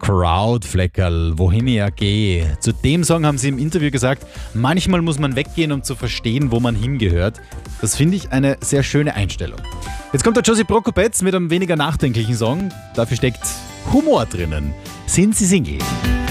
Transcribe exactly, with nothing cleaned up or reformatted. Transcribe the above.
Crowdfleckerl, wohin ich ja gehe. Zu dem Song haben sie im Interview gesagt, manchmal muss man weggehen, um zu verstehen, wo man hingehört. Das finde ich eine sehr schöne Einstellung. Jetzt kommt der Josie Prokopetz mit einem weniger nachdenklichen Song. Dafür steckt Humor drinnen. Sind Sie Single?